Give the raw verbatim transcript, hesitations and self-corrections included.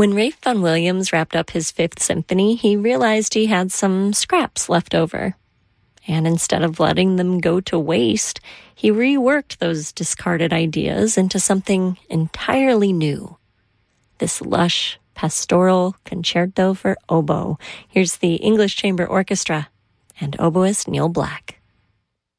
When Ralph Vaughan Williams wrapped up his Fifth Symphony, he realized he had some scraps left over. And instead of letting them go to waste, he reworked those discarded ideas into something entirely new. This lush, pastoral concerto for oboe. Here's the English Chamber Orchestra and oboist Neil Black.